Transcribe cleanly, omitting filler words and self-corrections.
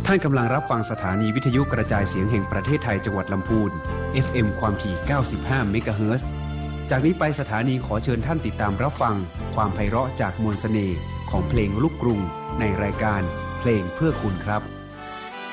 ท่านกำลังรับฟังสถานีวิทยุกระจายเสียงแห่งประเทศไทยจังหวัดลำพูน FM ความถี่ 95 เมกะเฮิรตซ์ จากนี้ไปสถานีขอเชิญท่านติดตามรับฟังความไพเราะจากมวลเสน่ห์ของเพลงลูกกรุงในรายการเพลงเพื่อคุณครับ